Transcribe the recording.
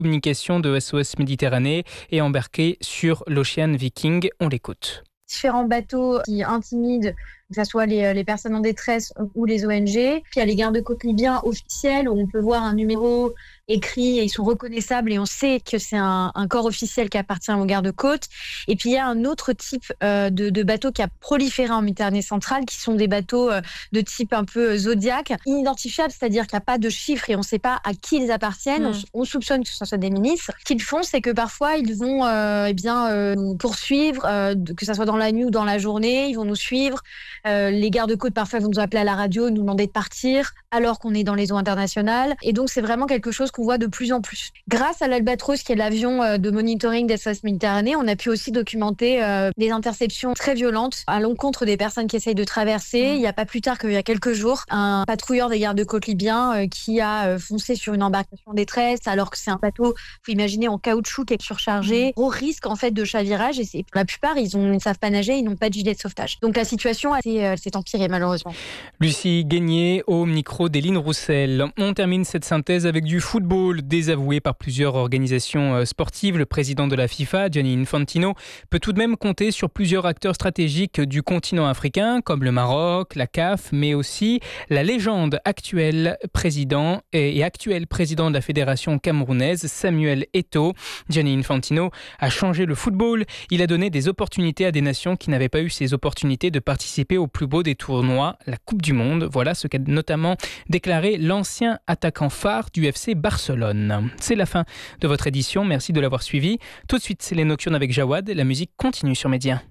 communication de SOS Méditerranée et embarqué sur l'Ocean Viking. On l'écoute. Différents bateaux qui intimident, que ce soit les personnes en détresse ou les ONG. Puis il y a les gardes-côtes libyens officiels où on peut voir un numéro écrit et ils sont reconnaissables et on sait que c'est un corps officiel qui appartient aux gardes-côtes. Et puis il y a un autre type de bateau qui a proliféré en Méditerranée centrale qui sont des bateaux de type un peu Zodiac, inidentifiables, c'est-à-dire qu'il n'y a pas de chiffres et on ne sait pas à qui ils appartiennent. On soupçonne que ce soit des ministres. Ce qu'ils font, c'est que parfois ils vont nous poursuivre, que ce soit dans la nuit ou dans la journée, ils vont nous suivre. Les gardes-côtes parfois vont nous appeler à la radio, nous demander de partir alors qu'on est dans les eaux internationales. Et donc c'est vraiment quelque chose qu'on voit de plus en plus. Grâce à l'Albatros, qui est l'avion de monitoring d'SOS Méditerranée, on a pu aussi documenter des interceptions très violentes à l'encontre des personnes qui essayent de traverser. Il n'y a pas plus tard qu'il y a quelques jours, un patrouilleur des gardes-côtes libyens qui a foncé sur une embarcation en détresse alors que c'est un bateau, faut imaginer, en caoutchouc qui est surchargé. Gros risque en fait de chavirage et pour la plupart, ils ne savent pas nager, ils n'ont pas de gilet de sauvetage. Donc la situation s'est empirée malheureusement. Lucie Guénier au micro d'Éline Roussel. On termine cette synthèse avec du football désavoué par plusieurs organisations sportives. Le président de la FIFA, Gianni Infantino, peut tout de même compter sur plusieurs acteurs stratégiques du continent africain, comme le Maroc, la CAF, mais aussi la légende actuel président de la fédération camerounaise, Samuel Eto'o. Gianni Infantino a changé le football. Il a donné des opportunités à des nations qui n'avaient pas eu ces opportunités de participer au plus beau des tournois, la Coupe du Monde. Voilà ce qu'a notamment déclaré l'ancien attaquant phare du FC Barcelone. C'est la fin de votre édition. Merci de l'avoir suivi. Tout de suite, c'est les Nocturnes avec Jawad. La musique continue sur Média.